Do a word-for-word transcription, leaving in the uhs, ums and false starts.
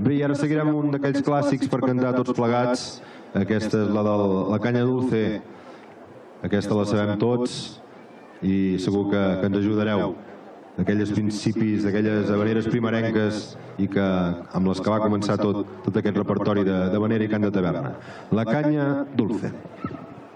Bé, i ara seguirem un d'aquells clàssics per cantar tots plegats. Aquesta és la de la canya dulce. Aquesta la sabem tots i segur que, que ens ajudareu. D'aquells principis, d'aquelles habaneres primerenques i que amb les que va començar tot, tot aquest repertori de, de habanera i cant de taverna. La canya dulce.